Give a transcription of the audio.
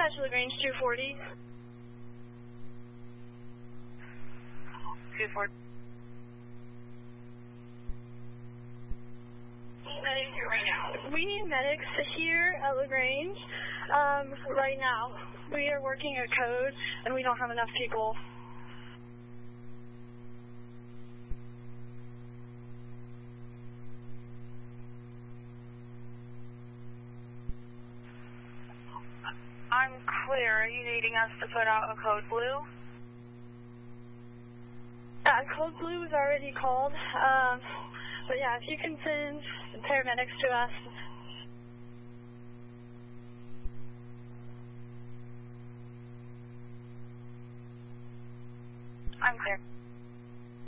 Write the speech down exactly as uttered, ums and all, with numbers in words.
Dispatch LaGrange two forty. two forty. Medics here right now. We need medics here at LaGrange um, right now. We are working a code and we don't have enough people. I'm clear. Are you needing us to put out a code blue? Uh, code blue is already called. Um, but yeah, if you can send paramedics to us. I'm clear.